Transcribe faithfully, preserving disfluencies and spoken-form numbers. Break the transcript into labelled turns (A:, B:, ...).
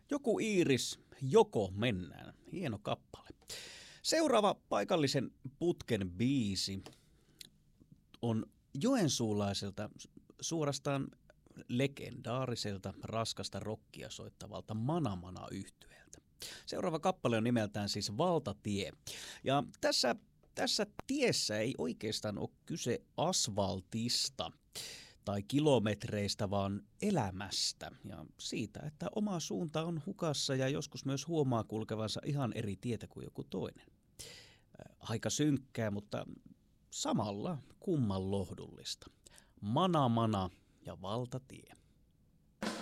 A: Joku Iiris, joko mennään. Hieno kappale. Seuraava paikallisen putken biisi on joensuulaiselta suorastaan legendaariselta raskasta rockia soittavalta Manamana-yhtyeeltä. Seuraava kappale on nimeltään siis Valtatie. Ja tässä, tässä tiessä ei oikeastaan ole kyse asfaltista tai kilometreistä, vaan elämästä ja siitä, että oma suunta on hukassa ja joskus myös huomaa kulkevansa ihan eri tietä kuin joku toinen. Aika synkkää, mutta samalla kumman lohdullista. Mana mana ja valtatie.